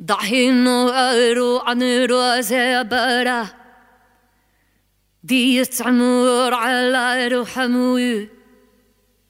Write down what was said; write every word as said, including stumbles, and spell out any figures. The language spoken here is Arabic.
ضحينو أرو عنرو زبرة دي يتعمر على روح موي